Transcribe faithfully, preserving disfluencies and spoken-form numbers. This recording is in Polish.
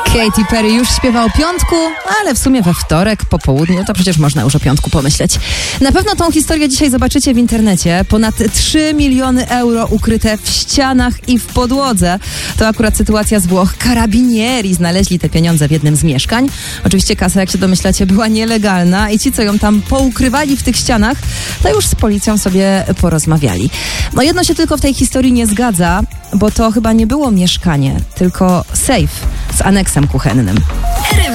Katy Perry już śpiewa o piątku, ale w sumie we wtorek po południu to przecież można już o piątku pomyśleć. Na pewno tą historię dzisiaj zobaczycie w internecie. Ponad trzy miliony euro ukryte w ścianach i w podłodze. To akurat sytuacja z Włoch. Karabinieri znaleźli te pieniądze w jednym z mieszkań. Oczywiście kasa, jak się domyślacie, była nielegalna i ci, co ją tam poukrywali w tych ścianach, to już z policją sobie porozmawiali. No jedno się tylko w tej historii nie zgadza, bo to chyba nie było mieszkanie, tylko sejf z aneksem kuchennym.